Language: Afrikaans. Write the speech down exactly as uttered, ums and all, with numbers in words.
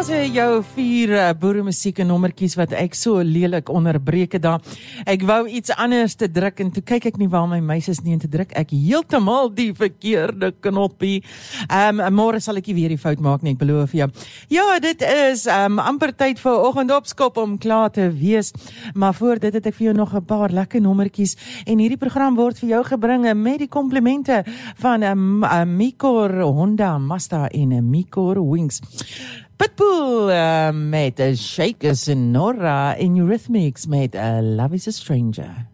was jou vier uh, boeremusiek en nommertjies wat ek so lelik onderbreek het daar. Ek wou iets anders te druk en toe kyk ek nie waar my muis is nie en te druk ek heeltemal die verkeerde knoppie. Um, môre sal ek nie weer die fout maak nie, ek beloof jou. Ja, dit is um, amper tyd vir oggendopskop om klaar te wees, maar voor dit het ek vir jou nog 'n paar lekker nommertjies en hierdie program word vir jou gebring met die komplimente van um, um, Micor Honda, Mazda en Micor Wings. Pitbull uh, met uh, Shake Sonora en Eurythmics met uh, Love is a Stranger.